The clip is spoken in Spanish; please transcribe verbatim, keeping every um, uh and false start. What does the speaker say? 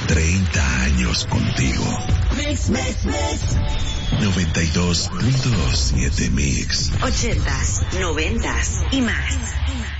treinta años contigo. Mix, mix, mix. noventa y dos punto siete Mix. Ochentas, noventas y más.